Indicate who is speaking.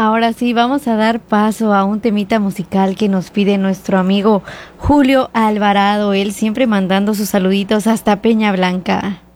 Speaker 1: Ahora sí, vamos a dar paso a un temita musical que nos pide nuestro amigo Julio Alvarado, él siempre mandando sus saluditos hasta Peña Blanca.